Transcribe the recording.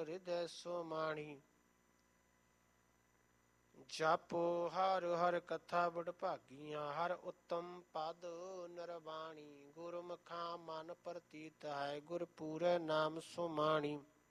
ਹਿਰਦੈ ਸੁਮਾਣੀ। ਜਪੋ ਹਰ ਹਰ ਕਥਾ ਵਡਭਾਗੀਆਂ, ਹਰ ਉੱਤਮ ਪਦ ਨਿਰਵਾਣੀ। ਗੁਰਮੁਖਾਂ ਮਨ ਪ੍ਰਤੀਤ ਹੈ, ਗੁਰ ਪੂਰੈ ਨਾਮ ਸੁਮਾਣੀ।